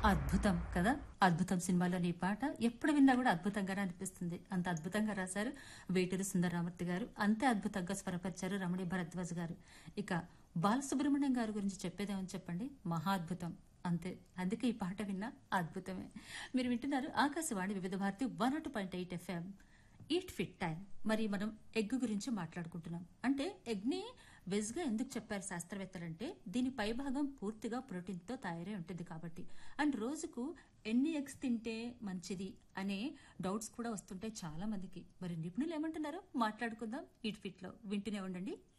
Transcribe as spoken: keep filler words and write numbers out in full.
అద్భుతం కదా! 'అద్భుతం' సినిమాలోని ఈ పాట ఎప్పుడు విన్నా కూడా అద్భుతంగానే అనిపిస్తుంది. అంత అద్భుతంగా రాశారు వేటూరి సుందరరామూర్తి గారు. అంతే అద్భుతంగా స్వరపరిచారు రమణి భరద్వాజ్ గారు. ఇక బాలసుబ్రహ్మణ్యం గారి గురించి చెప్పేదేమని చెప్పండి, మహా అద్భుతం. అంతే. అందుకే ఈ పాట విన్నా అద్భుతమే. మీరు వింటున్నారు ఆకాశవాణి వివిధ Bharati one not point eight FM. Eat fit time. మరి మనం ఎగ్ గురించి మాట్లాడుకుంటున్నాం. అంటే ఎగ్ ని వెజ్ గా ఎందుకు చెప్పారు శాస్త్రవేత్తలంటే దీని పైభాగం పూర్తిగా ప్రోటీన్ తో తయారై ఉంటుంది కాబట్టి. అండ్ రోజుకు ఎన్ని ఎగ్స్ తింటే మంచిది అనే డౌట్స్ కూడా వస్తుంటాయి చాలా మందికి. మరి నిపుణులు ఏమంటున్నారో మాట్లాడుకుందాం ఈట్ ఫిట్ లో. వింటూనే ఉండండి